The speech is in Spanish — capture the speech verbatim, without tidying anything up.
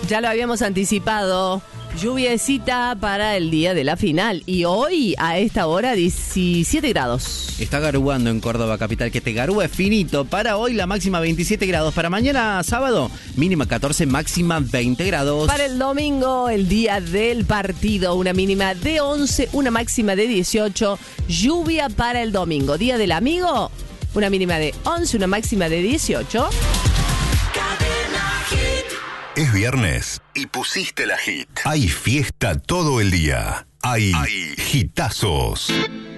Ya lo habíamos anticipado. Lluviecita para el día de la final. Y hoy, a esta hora, diecisiete grados. Está garuando en Córdoba capital, que te garúa es finito. Para hoy la máxima veintisiete grados. Para mañana sábado, mínima catorce, máxima veinte grados. Para el domingo, el día del partido, una mínima de once, una máxima de dieciocho. Lluvia para el domingo. Día del amigo, una mínima de once, una máxima de dieciocho. Es viernes y pusiste la hit. Hay fiesta todo el día. Hay, Hay hitazos.